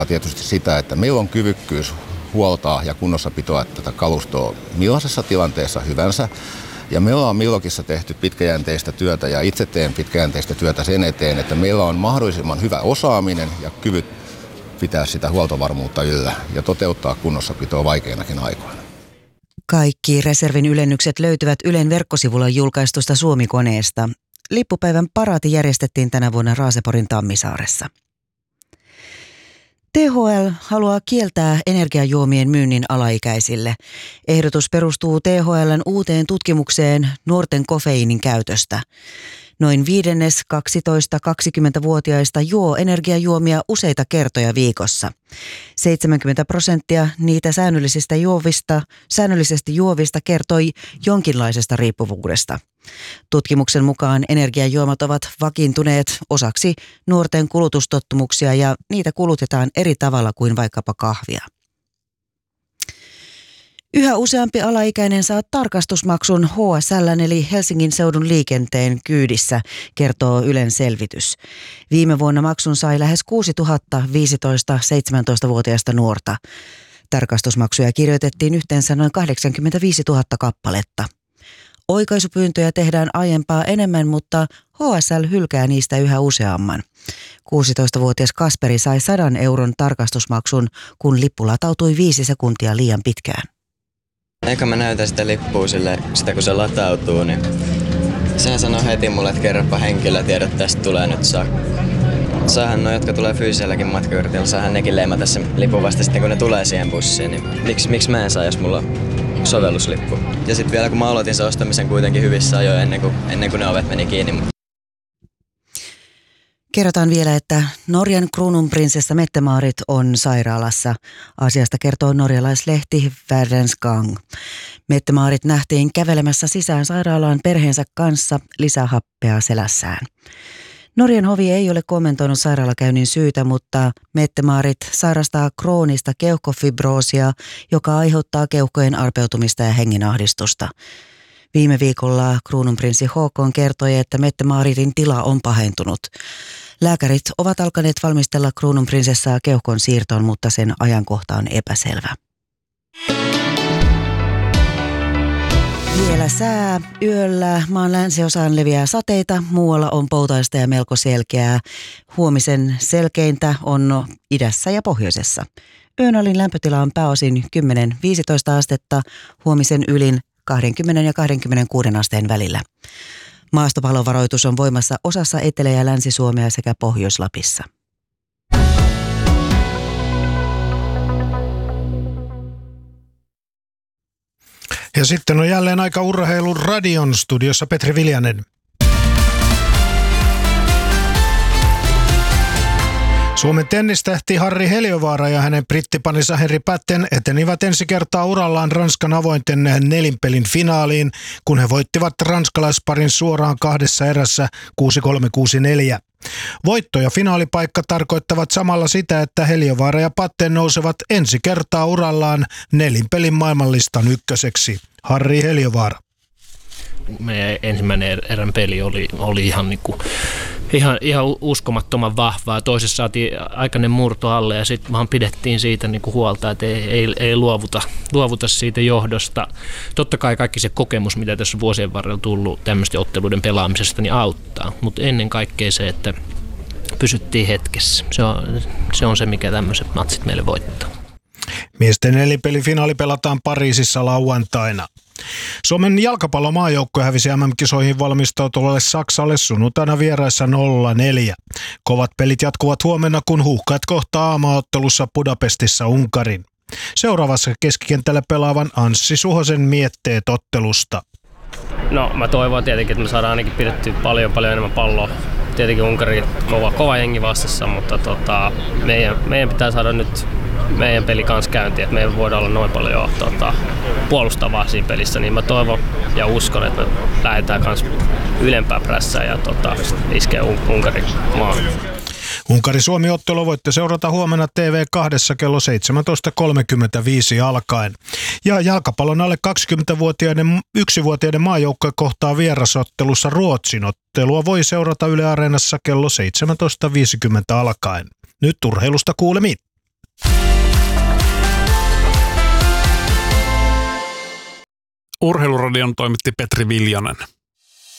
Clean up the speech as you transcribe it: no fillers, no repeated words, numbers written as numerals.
tietysti sitä, että meillä on kyvykkyys huoltaa ja kunnossapitoa tätä kalustoa millaisessa tilanteessa hyvänsä. Ja me ollaan Millogissa tehty pitkäjänteistä työtä ja itse teen pitkäjänteistä työtä sen eteen, että meillä on mahdollisimman hyvä osaaminen ja kyvyt pitää sitä huoltovarmuutta yllä ja toteuttaa kunnossapitoa vaikeinakin aikoina. Kaikki reservin ylennykset löytyvät Ylen verkkosivulla julkaistusta Suomi-koneesta. Lippupäivän paraati järjestettiin tänä vuonna Raaseporin Tammisaaressa. THL haluaa kieltää energiajuomien myynnin alaikäisille. Ehdotus perustuu THL:n uuteen tutkimukseen nuorten kofeiinin käytöstä. Noin 12-20-vuotiaista juo energiajuomia useita kertoja viikossa. 70% niitä säännöllisesti juovista kertoi jonkinlaisesta riippuvuudesta. Tutkimuksen mukaan energiajuomat ovat vakiintuneet osaksi nuorten kulutustottumuksia ja niitä kulutetaan eri tavalla kuin vaikkapa kahvia. Yhä useampi alaikäinen saa tarkastusmaksun HSL:n eli Helsingin seudun liikenteen kyydissä, kertoo Ylen selvitys. Viime vuonna maksun sai lähes 6000 15-17-vuotiaista nuorta. Tarkastusmaksuja kirjoitettiin yhteensä noin 85 000 kappaletta. Oikaisupyyntöjä tehdään aiempaa enemmän, mutta HSL hylkää niistä yhä useamman. 16-vuotias Kasperi sai 100 euron tarkastusmaksun, kun lippu latautui 5 sekuntia liian pitkään. Eikä mä näytän sitä lippua sitä kun se latautuu, niin sehän sanoo heti mulle, että kerropa henkilötiedot, tästä tulee nyt sakko. Saahan noin, jotka tulee fyysiselläkin matkakortilla, saahan nekin leimata sen lipun vasta sitten, kun ne tulee siihen bussiin. Niin miksi mä en saa, jos mulla on sovelluslippu? Ja sitten vielä kun mä aloitin sen ostamisen kuitenkin hyvissä ajoin ennen kuin ne ovet meni kiinni. Kerrotaan vielä, että Norjan kruununprinsessa Mette-Marit on sairaalassa. Asiasta kertoo norjalaislehti Verdens Gang. Mette-Marit nähtiin kävelemässä sisään sairaalaan perheensä kanssa lisähappea selässään. Norjan hovi ei ole kommentoinut sairaalakäynnin syytä, mutta Mette-Marit sairastaa kroonista keuhkofibroosia, joka aiheuttaa keuhkojen arpeutumista ja hengenahdistusta. Viime viikolla kruununprinssi Håkon kertoi, että Mette-Maritin tila on pahentunut. Lääkärit ovat alkaneet valmistella kruununprinsessaa keuhkon siirtoon, mutta sen ajankohta on epäselvä. Vielä sää. Yöllä maan länsiosaan leviää sateita, muualla on poutaista ja melko selkeää. Huomisen selkeintä on idässä ja pohjoisessa. Yön alin lämpötila on pääosin 10-15 astetta, huomisen ylin 20 ja 26 asteen välillä. Maastopalovaroitus on voimassa osassa Etelä- ja Länsi-Suomea sekä Pohjois-Lapissa. Ja sitten on jälleen aika urheilun radion studiossa Petri Viljanen. Suomen tennistähti Harri Heliövaara ja hänen brittipaninsa Henri Patten etenivät ensi kertaa urallaan Ranskan avointen nelinpelin finaaliin, kun he voittivat ranskalaisparin suoraan 2 erässä 6-3-6-4. Voitto ja finaalipaikka tarkoittavat samalla sitä, että Heliövaara ja Patten nousevat ensi kertaa urallaan nelinpelin maailmanlistan ykköseksi. Harri Heliövaara. Meidän ensimmäinen erän peli oli ihan uskomattoman vahvaa. Toisessa saatiin aikainen murto alle ja sitten vaan pidettiin siitä huolta, että ei luovuta siitä johdosta. Totta kai kaikki se kokemus, mitä tässä vuosien varrella tullut tämmöisten otteluiden pelaamisesta, niin auttaa. Mutta ennen kaikkea se, että pysyttiin hetkessä. Se on se, mikä tämmöiset matsit meille voittaa. Miesten nelipelifinaali pelataan Pariisissa lauantaina. Suomen jalkapallomaajoukkue hävisi MM-kisoihin valmistautuvalle Saksalle sunnuntaina vieraissa 0-4. Kovat pelit jatkuvat huomenna, kun Huuhkajat kohtaa aamaottelussa Budapestissa Unkarin. Seuraavassa keskikentällä pelaavan Anssi Suhosen mietteet ottelusta. No mä toivon tietenkin, että me saadaan ainakin pidettyä paljon enemmän palloa. Tietenkin Unkari kova jengi vastassa, mutta meidän pitää saada nyt meidän peli kanssa käyntiin, että me ei voida olla noin paljon puolustavaa siinä pelissä, niin mä toivon ja uskon, että me lähdetään kanssa ylempää prässään ja iskee Unkarin maan. Unkari-Suomi-ottelu voitte seurata huomenna TV2 kello 17.35 alkaen. Ja jalkapallon alle 21-vuotiaiden maajoukkoja kohtaa vierasottelussa Ruotsin. Ottelua voi seurata Yle Areenassa kello 17.50 alkaen. Nyt urheilusta kuulemiin. Urheiluradion toimitti Petri Viljanen.